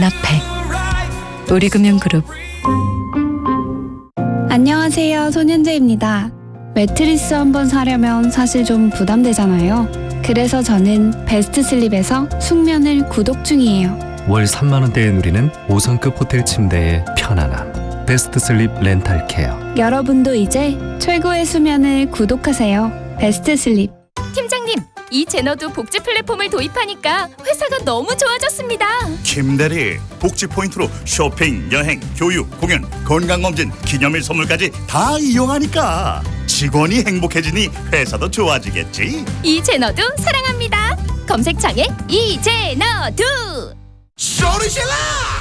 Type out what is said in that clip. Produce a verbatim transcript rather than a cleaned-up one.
앞에 우리금융그룹. 안녕하세요, 손현재입니다. 매트리스 한번 사려면 사실 좀 부담되잖아요. 그래서 저는 베스트슬립에서 숙면을 구독 중이에요. 월 삼만 원대에 누리는 오 성급 호텔 침대의 편안함. 베스트슬립 렌탈케어. 여러분도 이제 최고의 수면을 구독하세요. 베스트슬립. 팀장님, 이 제너도 복지 플랫폼을 도입하니까 회사가 너무 좋아졌습니다. 김대리, 복지 포인트로 쇼핑, 여행, 교육, 공연, 건강검진, 기념일 선물까지 다 이용하니까 직원이 행복해지니 회사도 좋아지겠지. 이 제너도 사랑합니다. 검색창에 이 제너도. 소리질러!